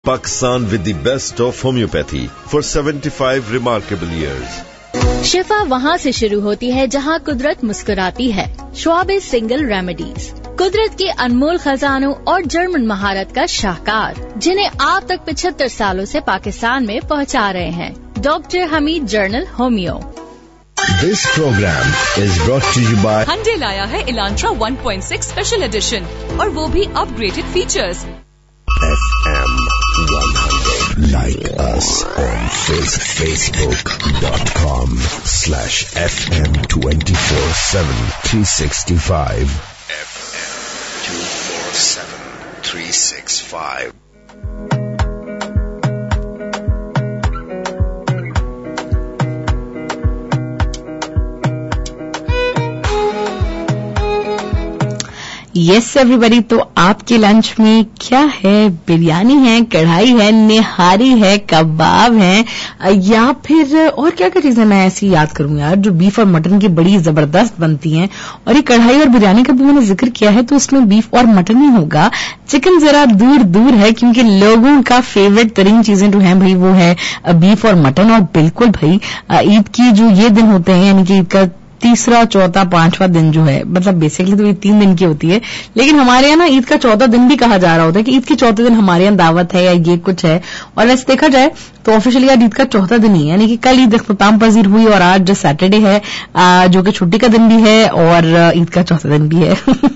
Pakistan with the best of homeopathy for 75 remarkable years. शिफा वहाँ से शुरू होती है जहाँ कुदरत मुस्कुराती है। श्वाब सिंगल रेमेडीज, कुदरत के अनमोल खजानों और जर्मन महारत का शाहकार, जिन्हें आप तक 75 सालों से पाकिस्तान में पहुँचा रहे हैं। Doctor Hamid journal homeo. This program is brought to you by Hyundai लाया है Elantra 1.6 स्पेशल एडिशन और वो भी upgraded features. FM 100. Like us on Facebook.com/FM 24/7 365. FM 24/7 365. Yes everybody, तो आपके लंच में क्या है? बिरयानी है, कढ़ाई है, निहारी है, कबाब है, या फिर और क्या क्या चीजें मैं ऐसी याद करूं यार जो बीफ और मटन की बड़ी जबरदस्त बनती हैं। और ये कढ़ाई और बिरयानी का भी मैंने जिक्र किया है तो इसमें बीफ और मटन ही होगा। चिकन जरा दूर दूर है क्योंकि लोगों का फेवरेट तरीन चीजें जो हैं भाई वो है बीफ और मटन। और बिल्कुल भाई ईद की जो ये दिन होते हैं, यानी कि ईद का तीसरा, चौथा, पांचवा दिन जो है, मतलब बेसिकली तो ये 3 दिन की होती है, लेकिन हमारे यहाँ ना ईद का चौथा दिन भी कहा जा रहा होता है कि ईद के चौथे दिन हमारे यहाँ दावत है या ये कुछ है। और वैसे देखा जाए तो ऑफिशियली आज ईद का चौथा दिन ही है, यानी कि कल ईद इख्तिताम पजीर हुई और आज सैटरडे है जो कि छुट्टी का दिन भी है और ईद का चौथा दिन भी है।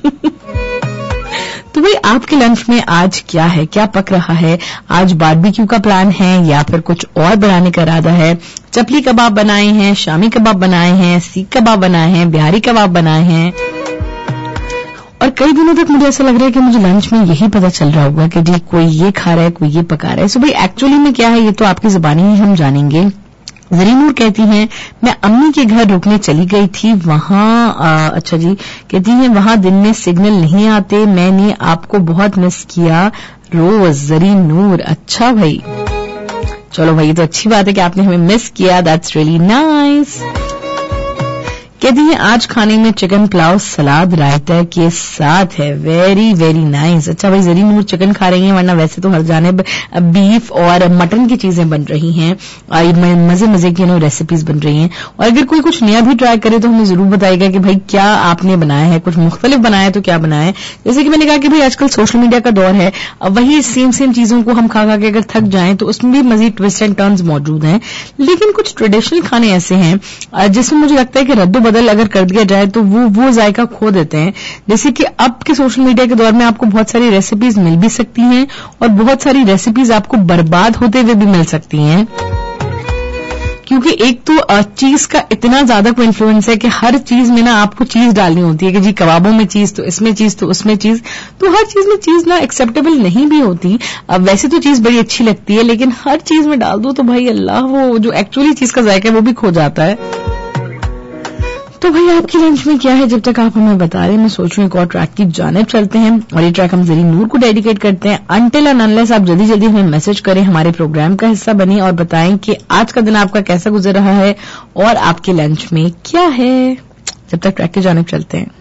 तो भाई आपके लंच में आज क्या है, क्या पक रहा है? आज बारबेक्यू का प्लान है या फिर कुछ और बनाने का इरादा है? चपली कबाब बनाए हैं, शामी कबाब बनाए हैं, सीख कबाब बनाए हैं, बिहारी कबाब बनाए हैं। और कई दिनों तक मुझे ऐसा लग रहा है कि मुझे लंच में यही पता चल रहा होगा कि जी कोई ये खा रहा है, कोई ये पका रहा है। सो भाई एक्चुअली में क्या है ये तो आपकी जुबानी ही हम जानेंगे। जरीनूर कहती हैं मैं अम्मी के घर रुकने चली गई थी, वहां अच्छा जी, कहती हैं वहां दिन में सिग्नल नहीं आते, मैंने आपको बहुत मिस किया रोज। जरीनूर, अच्छा भाई, चलो भाई ये तो अच्छी बात है कि आपने हमें मिस किया, दैट्स रियली नाइस। कहती हैं आज खाने में चिकन पुलाव सलाद रायता के साथ है, वेरी वेरी नाइस। अच्छा भाई जरीनूर चिकन खा रही हैं, वरना वैसे तो हर जानिब बीफ और मटन की चीजें बन रही हैं, मजे मजे की रेसिपीज बन रही हैं। और अगर कोई कुछ नया भी ट्राई करे तो हमें जरूर बताएगा कि भाई क्या आपने बनाया है, कुछ मुख्तलिफ बनाया है तो क्या बनाया है। जैसे कि मैंने कहा कि भाई आजकल सोशल मीडिया का दौर है, वही सेम चीजों को हम खा खा के अगर थक जाएं तो उसमें भी मजीद ट्विस्ट एंड टर्न्स मौजूद हैं। लेकिन कुछ ट्रेडिशनल खाने ऐसे हैं जिसमें मुझे लगता है कि रद्दो बदल अगर कर दिया जाए तो वो जायका खो देते हैं। जैसे कि अब के सोशल मीडिया के दौर में आपको बहुत सारी रेसिपीज मिल भी सकती हैं और बहुत सारी रेसिपीज आपको बर्बाद होते हुए भी मिल सकती हैं, क्योंकि एक तो चीज का इतना ज्यादा कोई इन्फ्लुएंस है कि हर चीज में ना आपको चीज डालनी होती है कि जी कबाबों में चीज, तो इसमें चीज, तो उसमें चीज, तो हर चीज में चीज ना एक्सेप्टेबल नहीं भी होती। वैसे तो चीज बड़ी अच्छी लगती है लेकिन हर चीज में डाल दो तो भाई अल्लाह, वो जो एक्चुअली चीज का जायका है वो भी खो जाता है। तो भाई आपकी लंच में क्या है, जब तक आप हमें बता रहे हैं मैं सोच रही हूँ एक और ट्रैक की जानिब चलते हैं और ये ट्रैक हम जरीनूर को डेडिकेट करते हैं। अनटिल एंड अनलेस आप जल्दी जल्दी हमें मैसेज करें, हमारे प्रोग्राम का हिस्सा बनिए और बताएं कि आज का दिन आपका कैसा गुजर रहा है और आपके लंच में क्या है। जब तक ट्रैक की जानिब चलते हैं।